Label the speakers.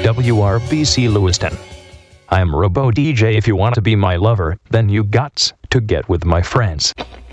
Speaker 1: WRBC Lewiston. I'm Robo DJ. If you want to be my lover, then you gots to get with my friends.